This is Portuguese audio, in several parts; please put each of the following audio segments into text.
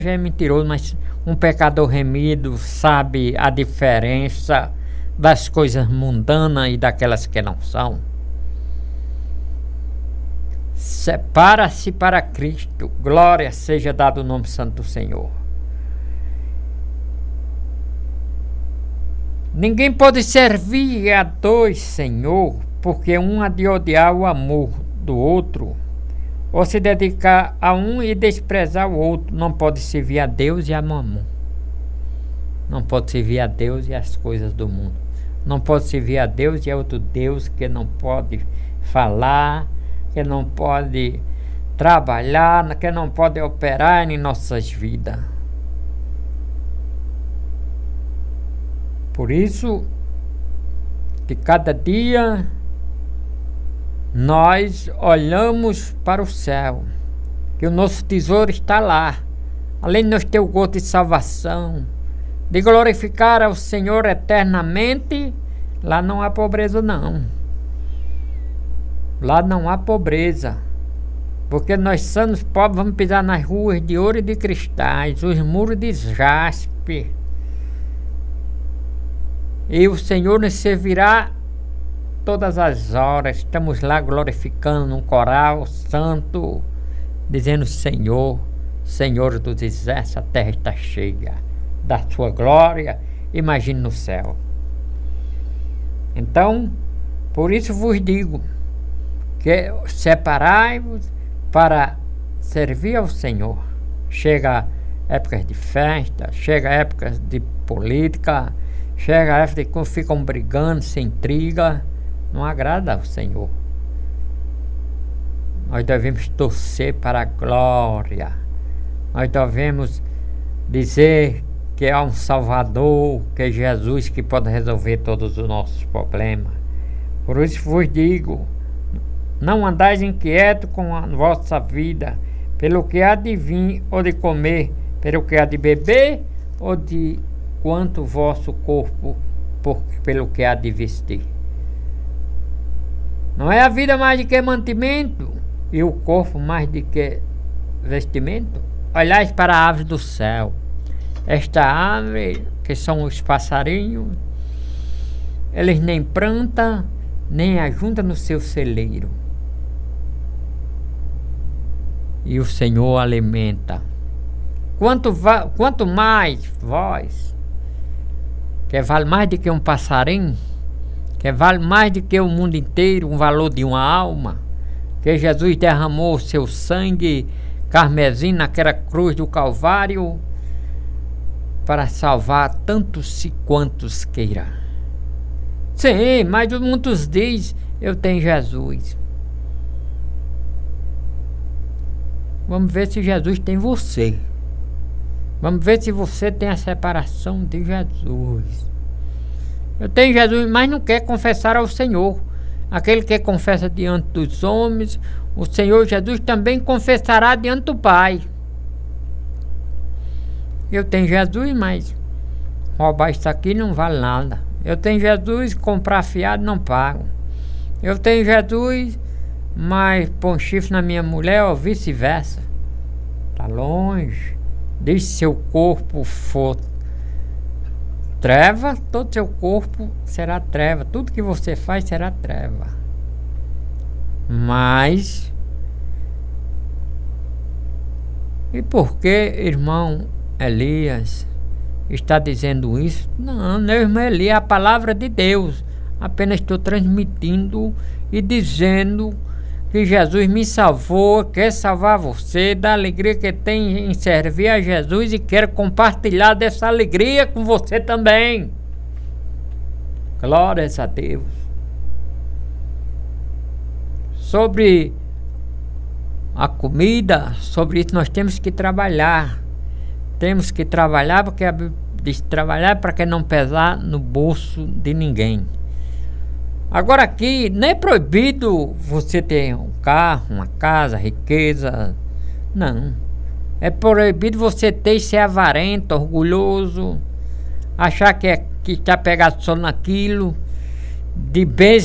já é mentiroso, mas um pecador remido sabe a diferença das coisas mundanas e daquelas que não são. Separa-se para Cristo, glória seja dado o nome santo do Senhor. Ninguém pode servir a dois senhor, porque um há de odiar o amor do outro, ou se dedicar a um e desprezar o outro. Não pode servir a Deus e a mamão. Não pode servir a Deus e as coisas do mundo. Não pode servir a Deus e a outro Deus que não pode falar, que não pode trabalhar, que não pode operar em nossas vidas. Por isso que cada dia nós olhamos para o céu, que o nosso tesouro está lá, além de nós ter o gosto de salvação, de glorificar ao Senhor eternamente. Lá não há pobreza não. Lá não há pobreza, porque nós somos pobres, vamos pisar nas ruas de ouro e de cristais, os muros de jaspe, e o Senhor nos servirá todas as horas. Estamos lá glorificando num coral santo, dizendo: Senhor, Senhor dos exércitos, a terra está cheia da sua glória, imagine no céu. Então, por isso vos digo, que separai-vos para servir ao Senhor. Chega épocas de festa, chega épocas de política, chega épocas que ficam brigando, se intriga, não agrada ao Senhor. Nós devemos torcer para a glória. Nós devemos dizer que há um Salvador, que é Jesus, que pode resolver todos os nossos problemas. Por isso vos digo: não andais inquieto com a vossa vida, pelo que há de vir ou de comer, pelo que há de beber, ou de quanto vosso corpo, pelo que há de vestir. Não é a vida mais do que mantimento, e o corpo mais do que vestimento? Olhais para a ave do céu. Esta ave, que são os passarinhos, eles nem plantam, nem ajuntam no seu celeiro, e o Senhor alimenta. Quanto mais vós, que vale mais do que um passarinho, que vale mais do que o mundo inteiro, um valor de uma alma, que Jesus derramou o seu sangue carmesim naquela cruz do Calvário para salvar tantos e quantos queira. Sim, mas muitos dizem: eu tenho Jesus. Vamos ver se Jesus tem você. Vamos ver se você tem a separação de Jesus. Eu tenho Jesus, mas não quer confessar ao Senhor. Aquele que confessa diante dos homens, o Senhor Jesus também confessará diante do Pai. Eu tenho Jesus, mas roubar isso aqui não vale nada. Eu tenho Jesus, comprar fiado não pago. Eu tenho Jesus, mas pôr um chifre na minha mulher, ou vice-versa. Está longe. Desde seu corpo for treva, todo seu corpo será treva. Tudo que você faz será treva. Mas, e por que, irmão Elias, está dizendo isso? Não, meu irmão Elias, é a palavra de Deus. Apenas estou transmitindo e dizendo que Jesus me salvou, quer salvar você, da alegria que tem em servir a Jesus, e quero compartilhar dessa alegria com você também. Glórias a Deus. Sobre a comida, sobre isso nós temos que trabalhar. Temos que trabalhar, porque a Bíblia diz trabalhar para que não pesar no bolso de ninguém. Agora aqui, não é proibido você ter um carro, uma casa, riqueza. Não. É proibido você ter e ser avarento, orgulhoso, achar que está pegado só naquilo, de bens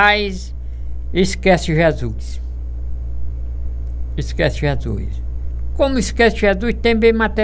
materiais. Esquece Jesus. Esquece Jesus. como esquece Jesus, tem bem